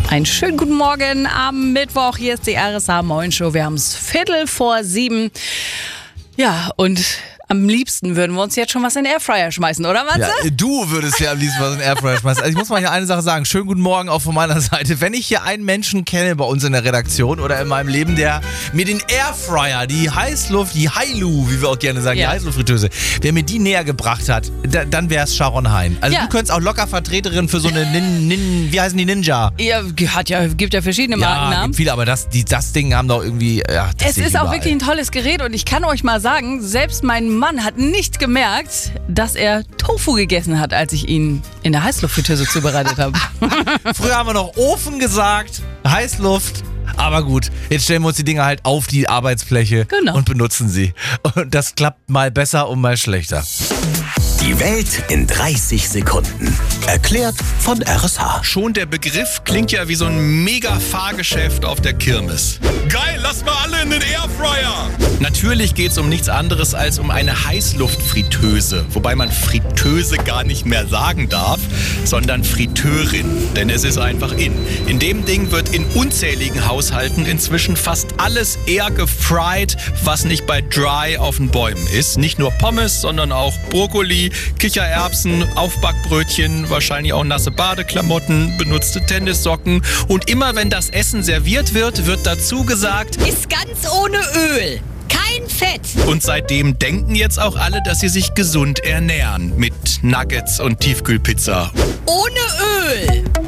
Einen schönen guten Morgen am Mittwoch. Hier ist die RSA Moin Show. Wir haben es 6:15. Ja, und am liebsten würden wir uns jetzt schon was in den Airfryer schmeißen, oder Matze? Ja, du würdest ja am liebsten was in den Airfryer schmeißen. Also ich muss mal hier eine Sache sagen. Schönen guten Morgen auch von meiner Seite. Wenn ich hier einen Menschen kenne bei uns in der Redaktion oder in meinem Leben, der mir den Airfryer, die Heißluft, die Hailu, wie wir auch gerne sagen, die Heißluftfritteuse, der mir die näher gebracht hat, dann wäre es Sharon Hein. Also du könntest auch locker Vertreterin für so eine wie heißen die, Ninja? Ja, gibt ja verschiedene Markennamen. Gibt viele, aber das Ding haben doch irgendwie... Ja, das es ist auch wirklich ein tolles Gerät und ich kann euch mal sagen, selbst mein Mann hat nicht gemerkt, dass er Tofu gegessen hat, als ich ihn in der Heißluftfritteuse zubereitet habe. Früher haben wir noch Ofen gesagt, Heißluft. Aber gut, jetzt stellen wir uns die Dinger halt auf die Arbeitsfläche und benutzen sie. Und das klappt mal besser und mal schlechter. Die Welt in 30 Sekunden. Erklärt von RSH. Schon der Begriff klingt ja wie so ein Mega-Fahrgeschäft auf der Kirmes. Geil, lass mal alle in den Airfryer! Natürlich geht es um nichts anderes als um eine Heißluftfritteuse. Wobei man Fritteuse gar nicht mehr sagen darf, sondern Fritteurin. Denn es ist einfach in. In dem Ding wird in unzähligen Haushalten inzwischen fast alles eher gefried, was nicht bei Dry auf den Bäumen ist. Nicht nur Pommes, sondern auch Brokkoli, Kichererbsen, Aufbackbrötchen, wahrscheinlich auch nasse Badeklamotten, benutzte Tennissocken. Und immer wenn das Essen serviert wird, wird dazu gesagt, ist ganz ohne Öl. Kein Fett. Und seitdem denken jetzt auch alle, dass sie sich gesund ernähren. Mit Nuggets und Tiefkühlpizza. Ohne Öl.